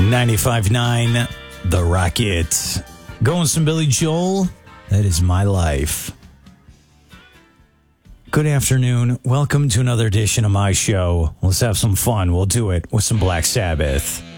95.9 The Rocket. Going some Billy Joel. That is my life. Good afternoon. Welcome to another edition of my show. Let's have some fun. We'll do it with some Black Sabbath.